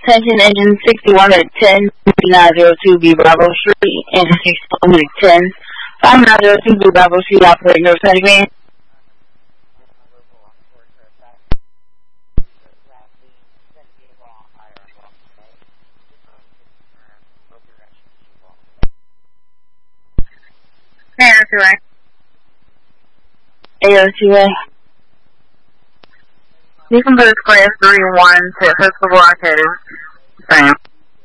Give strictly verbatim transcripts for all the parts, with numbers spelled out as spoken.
Attention, engine sixty-one at ten, nine zero two B Bravo Street, engine sixty-one at ten, five nine zero two B Bravo Street, operating your setting. A R two A. A R two A. You can put class three one to Fiscal Blockade. Sam.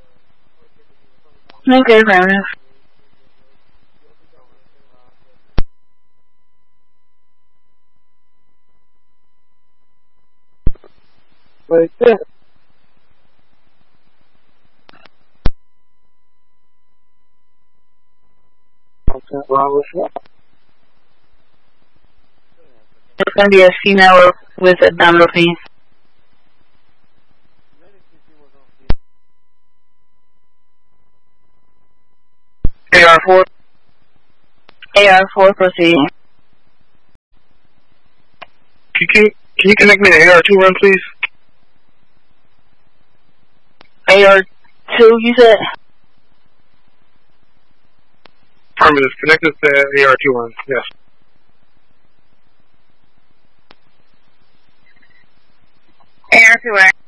Okay, Sam. Right there. Bravo shot. It's going to be a female with abdominal pain. A R four. A R four, proceed. Can you, can you connect me to A R two run, please? A R two, you said? Affirmative. Connect us to A R two run, yes. A R two A.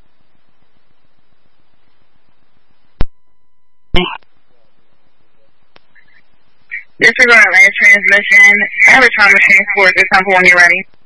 Disregard last transmission. I have a trauma transport this time when you're ready.